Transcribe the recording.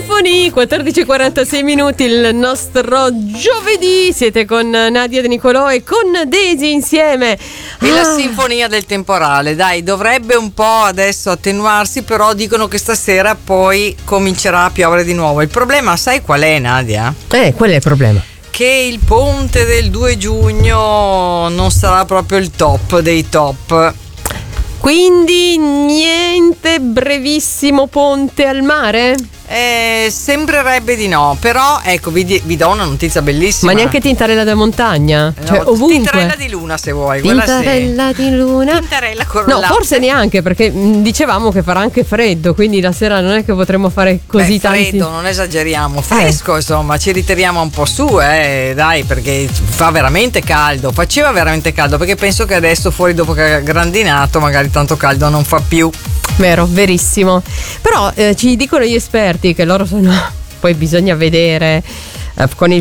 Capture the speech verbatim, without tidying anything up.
Sinfonie, quattordici e quarantasei minuti, il nostro giovedì. Siete con Nadia De Nicolò e con Daisy insieme. E ah. la sinfonia del temporale, dai, dovrebbe un po' adesso attenuarsi, però dicono che stasera poi comincerà a piovere di nuovo. Il problema, sai qual è, Nadia? Eh, qual è il problema? Che il ponte del due giugno non sarà proprio il top dei top. Quindi niente brevissimo ponte al mare? Eh, sembrerebbe di no, però ecco, vi, di, vi do una notizia bellissima. Ma neanche Tintarella da montagna? No, cioè ovunque. Tintarella di luna, se vuoi. Tintarella di luna. Tintarella con No, forse neanche, perché mh, dicevamo che farà anche freddo, quindi la sera non è che potremo fare così Beh, tanti. freddo, non esageriamo, fresco, eh. insomma, ci ritiriamo un po' su, eh, dai, perché fa veramente caldo, faceva veramente caldo, perché penso che adesso fuori dopo che ha grandinato magari tanto caldo non fa più. Vero, verissimo. Però eh, ci dicono gli esperti che loro sono, poi bisogna vedere eh, con il